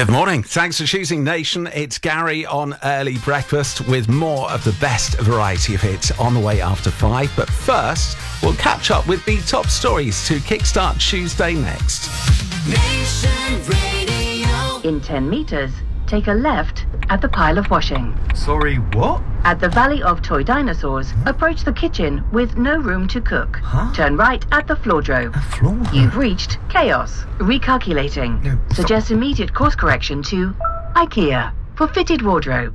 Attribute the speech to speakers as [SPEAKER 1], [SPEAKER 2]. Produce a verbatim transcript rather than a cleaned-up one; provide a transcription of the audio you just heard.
[SPEAKER 1] Good morning. Thanks for choosing Nation. It's Gary on Early Breakfast with more of the best variety of hits on the way after five. But first, we'll catch up with the top stories to kickstart Tuesday next.
[SPEAKER 2] Nation Radio.
[SPEAKER 3] In ten metres, take a left at the pile of washing.
[SPEAKER 4] Sorry, what?
[SPEAKER 3] At the Valley of Toy Dinosaurs, approach the kitchen with no room to cook.
[SPEAKER 4] Huh?
[SPEAKER 3] Turn right at the Floordrove.
[SPEAKER 4] A floor?
[SPEAKER 3] You've reached chaos. Recalculating.
[SPEAKER 4] No, stop.
[SPEAKER 3] Suggest immediate course correction to IKEA for fitted wardrobe.